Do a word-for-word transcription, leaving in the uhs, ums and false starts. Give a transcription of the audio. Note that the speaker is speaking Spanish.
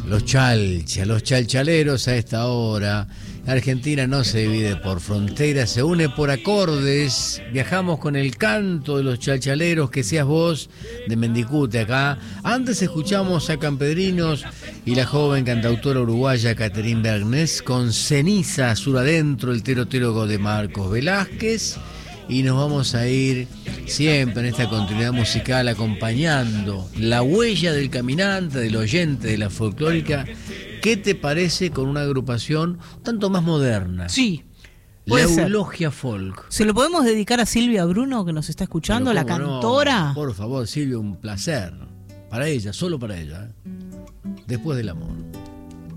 Los chalcha, los chalchaleros a esta hora. Argentina no se divide por fronteras, se une por acordes. Viajamos con el canto de los chalchaleros, que seas vos de Mendicute acá. Antes escuchamos a Campedrinos y la joven cantautora uruguaya Catherine Bergnés con Ceniza, sur adentro, el terotero de Marcos Velázquez. Y nos vamos a ir siempre en esta continuidad musical acompañando la huella del caminante, del oyente de la folclórica. ¿Qué te parece con una agrupación tanto más moderna? Sí. La Puede ser. Eulogia Folk. ¿Se lo podemos dedicar a Silvia Bruno, que nos está escuchando, Pero la cómo no, cantora? por favor, Silvia, un placer. Para ella, solo para ella. ¿eh? Después del amor.